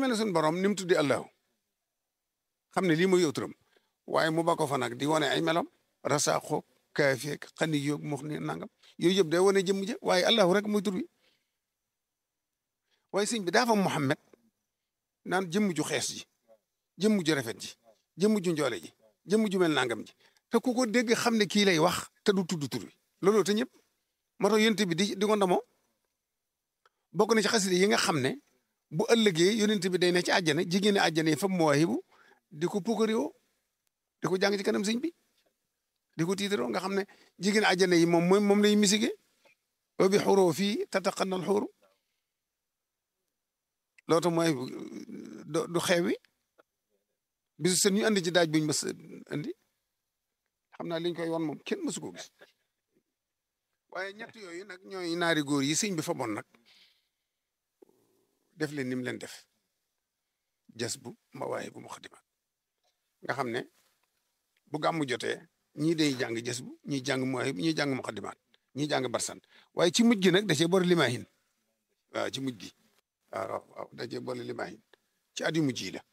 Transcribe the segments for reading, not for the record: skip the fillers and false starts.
mel ne suñu borom ni mu tuddi allahu xam ne lii mooy yow turam waaye mu ba ko fa nag di wane ay melam rasaaxoog kaafeeg xani yoog mox ni nangam yooyu yëpp day wane jëmm ja waaye allahu rek muy tur bi waaye sëñ bi daa fa Muhammad naan jëmm ju xees ji jëmm ju rafet ji jëmm ju njoole ji jëmm ju mel nangam ji te ku ko dégg xam ne kii lay wax te du tudd tur bi looloo te ñëpp moo tax yonent bi di ko ndamoo bokk na ci xasida yi nga xam ne bu ëllëgee yonent bi day ne ci àjjana jigéen àjjana yi fa mawaahibu di ko pukkariwoo di ko jàng ci kanam sëñ bi di ko tiitaroo nga xam ne jigéen àjjana yi moom lay misige wa bi xuroo fii tataqannal xuuru loolu tax mooy du xewi bisu seen ñu andi ci daaj buñ mës andi xam naa liñ koy wan moom kenn mësu ko gis waaye ñett yooyu nag ñooy naari góor yi sëñ bi fa bon nag def leen ni mu leen def jas bu mawaaye bu muxadimaat nga xam ne bu gàmmu jotee ñii day jàng jas bu ñii jàng mawaaye ñii jàng muxadimaat ñii jàng barsan waaye ci mujj gi nag da cee boole limaahin waaw ci mujj gi waaw da cee boole limaahin ci at yu mujj yi la.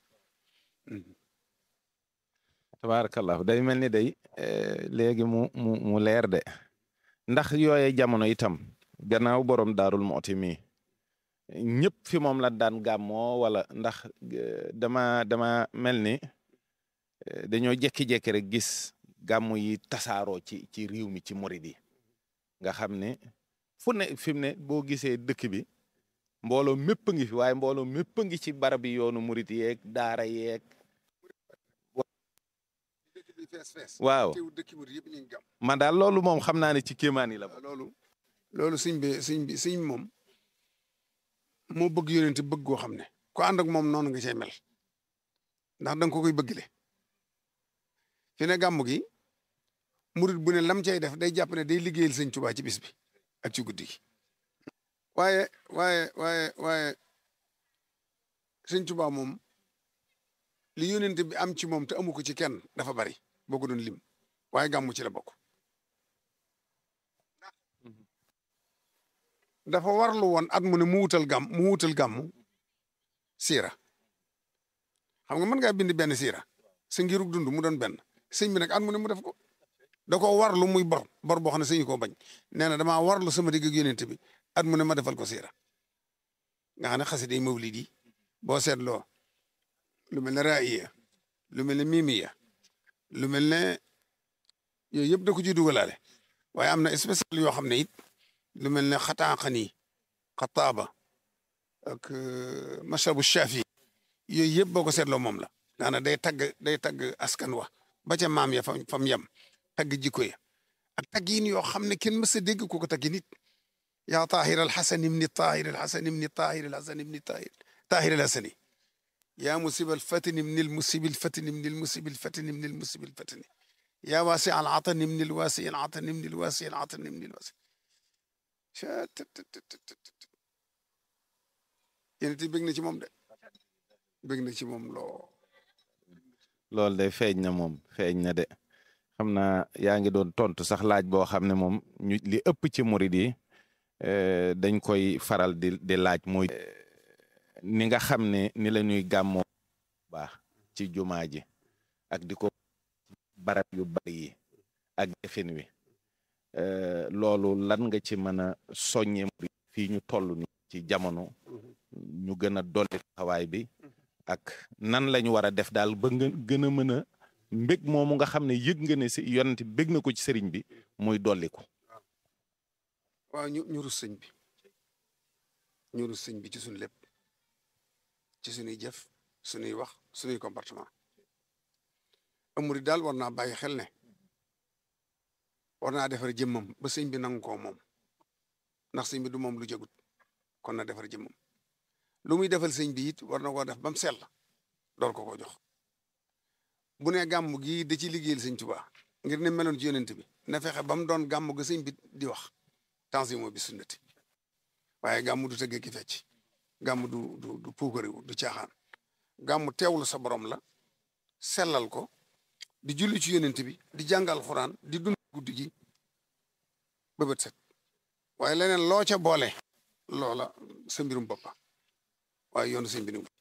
tabaarakallah day mel ni day léegi mu leer de ndax yooye jamono itam gannaaw borom daarul mooti mi ñëpp fi moom la daan gàmmoo wala ndax dama mel ni dañoo jekki-jekki rek gis gàmmu yi tasaaroo ci réew mi ci murid yi nga xam ne fu ne fi mu ne boo gisee dëkk bi mbooloo mépp ngi fi waaye mbooloo mépp ngi ci barab yi yoonu murid yeeg daara yeeg waaw man daal loolu moom xam naa ne ci kéemaan yi la loolu sëñ moom moo bëgg yonent bëgg goo xam ne ko ànd ak moom noonu nga cay mel ndax danga ko koy bëggale fi ne gàmmu gi murit bu ne lam cay def day jàpp ne day liggéeyal sëñ Tuubaa ci bis bi ak ci guddi gi waaye sëñ Tuubaa moom li yonent bi am ci moom te amu ko ci kenn dafa bari boo ko doon lim waaye gàmmu ci la bokk dafa warlu woon at mu ne mu wutal gàmmu siira xam nga mën ngaa bind benn siira sa ngirug dund mu doon benn sëñ bi nag at mu ne mu def ko da ko warlu muy bor boo xam ne sëñ ko bañ nee na damaa warlu sama digg ak yonent bi at mu ne ma defal ko siira nga xam ne xasida yi mawlid yi boo seetloo lu mel ne raaya lu mel ne mimiya lu mel ne yooyu yëpp da ko ciy dugalaale waaye am na spécial yoo xam ne it lu mel ne xataaqani xataaba ak mashabu shafi yooyu yëpp boo ko seetloo moom la daana day tagg askan wa ba ca maam ya fam yem tagg jikko ya ak taggiin yoo xam ne kenn mës a dégg ko taggi nit yaa taahir alxasan ibni taahir alxasan ibni taahir alxasan ibni taahir alxasani yaa musib alfatini ibni almusib alfatini ibni almusib alfatini ibni almusib alfatini yaa waasi alatan ibni alwaasi alatan ibni alwaasi alatan ibni alwaasi yéen it bëgg na ci moom de bëgg na ci moom loolu de feeñ na moom feeñ na de xam naa yaa ngi doon tontu sax laaj boo xam ne moom li ëpp ci murid yi dañ koy faral di laaj mooy ni nga xam ne ni la ñuy gàmmoo baax ci jumaa ji ak di ko barab yu bari yi ak defin wi loolu lan nga ci mën a soññe murid fii ñu toll ni ci jamono ñu gën a dolli taxawaay bi ak nan lañu war a def daal ba nga gën a mën a mbég moomu nga xam ne yëg nga ne si yonent bég na ko ci sëriñ bi muy dolli ko waaw ñu rus sëñ bi ñu rus sëñ bi ci suñu lépp ci suñuy jëf suñuy wax suñuy comportement amuri daal war naa bàyyi xel ne war naa defar jëmmam ba sëñ bi nangu koo moom ndax sëñ bi du moom lu jagut kon na defar jëmmam lu muy defal sëñ bi it war na koo def ba mu sell door ko jox bu ne gàmm gi da ci liggéeyal sëñ Tuubaa ngir ne meloon ci yonent bi na fexe ba mu doon gàmm ga sëñ bi di wax tanzimo bi sunnati waaye gàmm du tëgg ki fecc gàmm du puukariwu du caaxaan gàmm teewlu sa borom la sellal ko di julli ci yonent bi di jàngal xuraan di dund guddi gi ba bët set waaye leneen loo ca boole loola sa mbirum boppa waaye yoonu sëñ bi ni